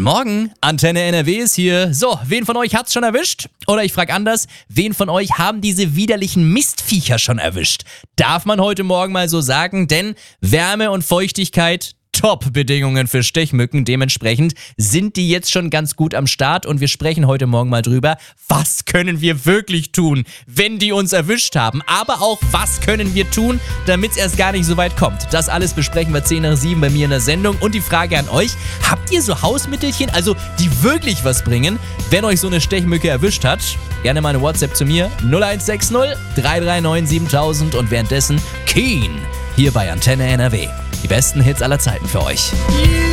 Morgen, Antenne NRW ist hier. So, wen von euch hat's schon erwischt? Oder ich frage anders, wen von euch haben diese widerlichen Mistviecher schon erwischt? Darf man heute Morgen mal so sagen, denn Wärme und Feuchtigkeit, Top-Bedingungen für Stechmücken. Dementsprechend sind die jetzt schon ganz gut am Start und wir sprechen heute Morgen mal drüber, was können wir wirklich tun, wenn die uns erwischt haben. Aber auch, was können wir tun, damit es erst gar nicht so weit kommt. Das alles besprechen wir 10 nach 7 bei mir in der Sendung. Und die Frage an euch, habt ihr so Hausmittelchen, also die wirklich was bringen, wenn euch so eine Stechmücke erwischt hat? Gerne mal eine WhatsApp zu mir, 0160 339 7000 und währenddessen Keen hier bei Antenne NRW. Die besten Hits aller Zeiten für euch.